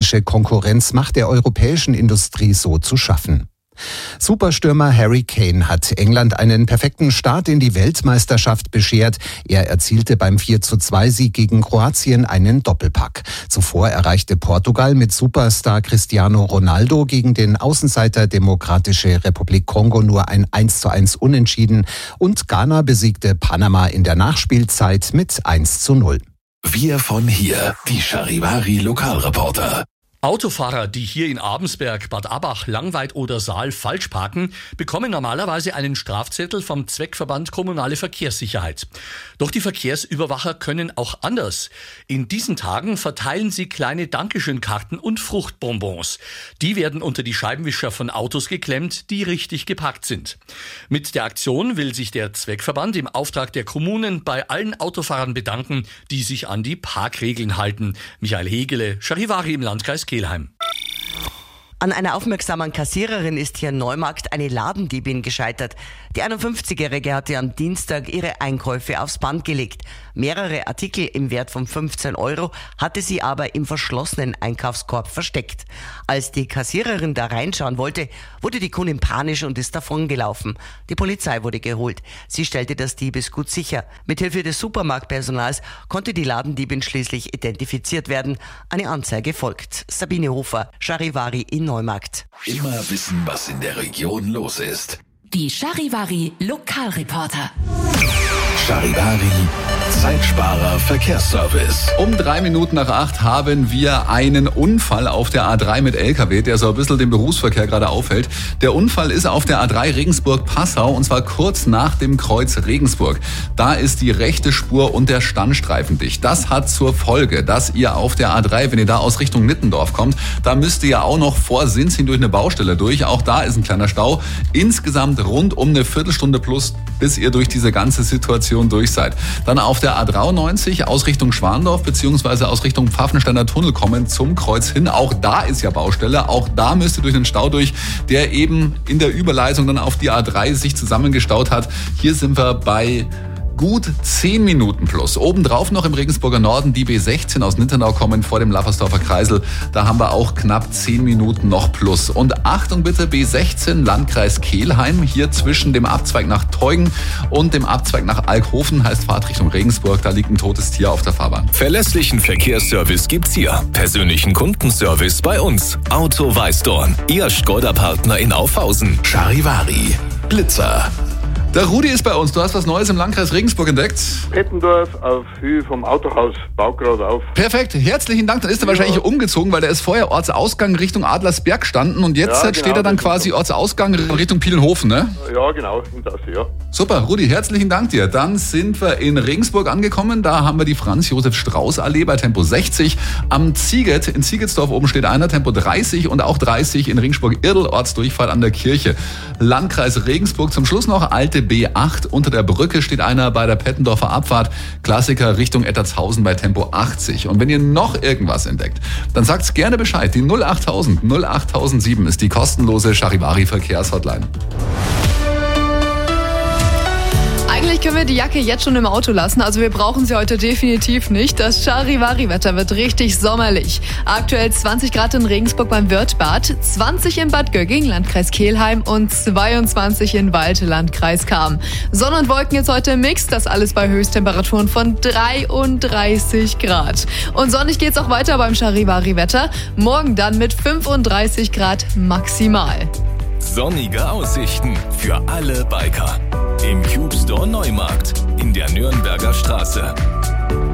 chinesische Konkurrenz macht der europäischen Industrie so zu schaffen. Superstürmer Harry Kane hat England einen perfekten Start in die Weltmeisterschaft beschert. Er erzielte beim 4:2-Sieg gegen Kroatien einen Doppelpack. Zuvor erreichte Portugal mit Superstar Cristiano Ronaldo gegen den Außenseiter Demokratische Republik Kongo nur ein 1:1 Unentschieden und Ghana besiegte Panama in der Nachspielzeit mit 1:0. Wir von hier, die Charivari Lokalreporter. Autofahrer, die hier in Abensberg, Bad Abbach, Langweid oder Saal falsch parken, bekommen normalerweise einen Strafzettel vom Zweckverband Kommunale Verkehrssicherheit. Doch die Verkehrsüberwacher können auch anders. In diesen Tagen verteilen sie kleine Dankeschön-Karten und Fruchtbonbons. Die werden unter die Scheibenwischer von Autos geklemmt, die richtig geparkt sind. Mit der Aktion will sich der Zweckverband im Auftrag der Kommunen bei allen Autofahrern bedanken, die sich an die Parkregeln halten. Michael Hegele, Charivari im Landkreis Kelheim. An einer aufmerksamen Kassiererin ist hier in Neumarkt eine Ladendiebin gescheitert. Die 51-Jährige hatte am Dienstag ihre Einkäufe aufs Band gelegt. Mehrere Artikel im Wert von 15 € hatte sie aber im verschlossenen Einkaufskorb versteckt. Als die Kassiererin da reinschauen wollte, wurde die Kundin panisch und ist davongelaufen. Die Polizei wurde geholt. Sie stellte das Diebesgut sicher. Mithilfe des Supermarktpersonals konnte die Ladendiebin schließlich identifiziert werden. Eine Anzeige folgt. Sabine Hofer, Charivari in Neumarkt. Immer wissen, was in der Region los ist. Die Charivari Lokalreporter. Charivari Zeitsparer Verkehrsservice. Um 8:03 haben wir einen Unfall auf der A3 mit LKW, der so ein bisschen den Berufsverkehr gerade aufhält. Der Unfall ist auf der A3 Regensburg-Passau und zwar kurz nach dem Kreuz Regensburg. Da ist die rechte Spur und der Standstreifen dicht. Das hat zur Folge, dass ihr auf der A3, wenn ihr da aus Richtung Nittendorf kommt, da müsst ihr ja auch noch vor Sinzing durch eine Baustelle durch. Auch da ist ein kleiner Stau. Insgesamt rund um eine Viertelstunde plus, bis ihr durch diese ganze Situation durch seid. Dann auf der A93 aus Richtung Schwandorf bzw. aus Richtung Pfaffensteiner Tunnel kommen zum Kreuz hin. Auch da ist ja Baustelle. Auch da müsst ihr durch den Stau durch, der eben in der Überleitung dann auf die A3 sich zusammengestaut hat. Hier sind wir bei gut 10 Minuten plus. Obendrauf noch im Regensburger Norden die B16 aus Nittenau kommen vor dem Laffersdorfer Kreisel. Da haben wir auch knapp 10 Minuten noch plus. Und Achtung bitte, B16 Landkreis Kelheim. Hier zwischen dem Abzweig nach Teugen und dem Abzweig nach Alkhofen heißt Fahrt Richtung Regensburg. Da liegt ein totes Tier auf der Fahrbahn. Verlässlichen Verkehrsservice gibt's hier. Persönlichen Kundenservice bei uns. Auto Weißdorn. Ihr Skoda-Partner in Aufhausen. Charivari. Blitzer. Der Rudi ist bei uns. Du hast was Neues im Landkreis Regensburg entdeckt. Pettendorf auf Höhe vom Autohaus, baut gerade auf. Perfekt, herzlichen Dank. Dann ist er wahrscheinlich umgezogen, weil der ist vorher Ortsausgang Richtung Adlersberg gestanden und jetzt steht er dann quasi Ortsausgang Richtung Pielenhofen, ne? Ja, genau, in das, ja. Super, Rudi, herzlichen Dank dir. Dann sind wir in Regensburg angekommen. Da haben wir die Franz-Josef-Strauß-Allee bei Tempo 60. Am Zieget, in Ziegetsdorf oben steht einer, Tempo 30 und auch 30 in Regensburg-Irdl, Ortsdurchfahrt an der Kirche. Landkreis Regensburg zum Schluss noch, alte B8. Unter der Brücke steht einer bei der Pettendorfer Abfahrt. Klassiker Richtung Ettertshausen bei Tempo 80. Und wenn ihr noch irgendwas entdeckt, dann sagt's gerne Bescheid. Die 08000 08007 ist die kostenlose Charivari Verkehrshotline. Eigentlich können wir die Jacke jetzt schon im Auto lassen, also wir brauchen sie heute definitiv nicht. Das Charivari-Wetter wird richtig sommerlich. Aktuell 20 Grad in Regensburg beim Wörthbad, 20 in Bad Gögging, Landkreis Kelheim und 22 in Walte, Landkreis Cham. Sonne und Wolken jetzt heute im Mix, das alles bei Höchsttemperaturen von 33 Grad. Und sonnig geht's auch weiter beim Charivari-Wetter, morgen dann mit 35 Grad maximal. Sonnige Aussichten für alle Biker. Im Cube Store Neumarkt in der Nürnberger Straße.